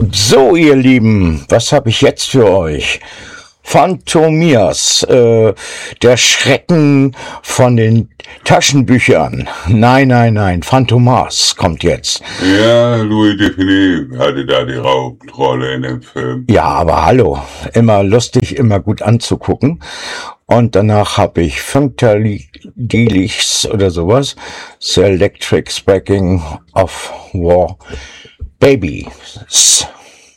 So, ihr Lieben, was habe ich jetzt für euch? Phantomias, der Schrecken von den Taschenbüchern. Nein, Phantomas kommt jetzt. Ja, Louis Define hatte da die Hauptrolle in dem Film. Ja, aber hallo, immer lustig, immer gut anzugucken. Und danach habe ich Funkadelics oder sowas, The Electric Sparking of War Babies.